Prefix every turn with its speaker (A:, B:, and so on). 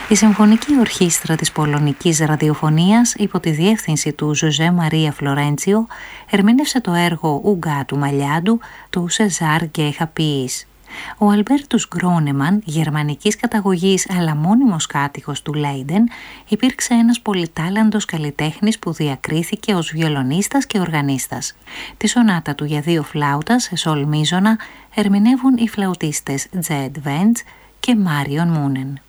A: Η Συμφωνική Ορχήστρα της Πολωνικής Ραδιοφωνίας υπό τη διεύθυνση του Ζωζέ Μαρία Φλωρέντσιο ερμήνευσε το έργο «Ουγγά του Μαλιάντου» του Σεζάρ Γκέχα Ποιής. Ο Αλμπέρτους Γκρόνεμαν, γερμανικής καταγωγής αλλά μόνιμος κάτοικος του Λέιντεν, υπήρξε ένας πολυτάλαντος καλλιτέχνης που διακρίθηκε ως βιολονίστας και οργανίστας. Τη σονάτα του για 2 φλάουτα σε σολ μίζωνα ερμηνεύουν οι φλαουτίστες Τζέντ Βέντς και Μάριον Μούνεν.